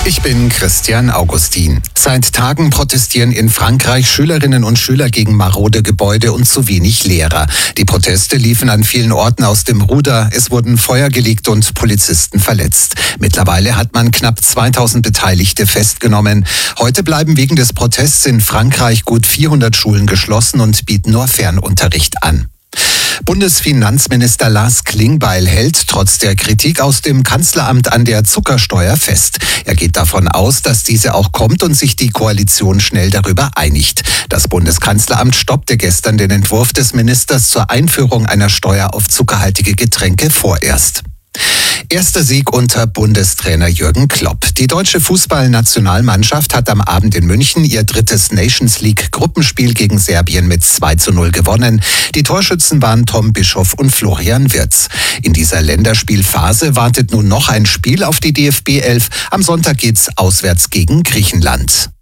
Ich bin Christian Augustin. Seit Tagen protestieren in Frankreich Schülerinnen und Schüler gegen marode Gebäude und zu wenig Lehrer. Die Proteste liefen an vielen Orten aus dem Ruder. Es wurden Feuer gelegt und Polizisten verletzt. Mittlerweile hat man knapp 2000 Beteiligte festgenommen. Heute bleiben wegen des Protests in Frankreich gut 400 Schulen geschlossen und bieten nur Fernunterricht an. Bundesfinanzminister Lars Klingbeil hält trotz der Kritik aus dem Kanzleramt an der Zuckersteuer fest. Er geht davon aus, dass diese auch kommt und sich die Koalition schnell darüber einigt. Das Bundeskanzleramt stoppte gestern den Entwurf des Ministers zur Einführung einer Steuer auf zuckerhaltige Getränke vorerst. Erster Sieg unter Bundestrainer Jürgen Klopp. Die deutsche Fußballnationalmannschaft hat am Abend in München ihr drittes Nations League Gruppenspiel gegen Serbien mit 2:0 gewonnen. Die Torschützen waren Tom Bischoff und Florian Wirtz. In dieser Länderspielphase wartet nun noch ein Spiel auf die DFB 11. Am Sonntag geht's auswärts gegen Griechenland.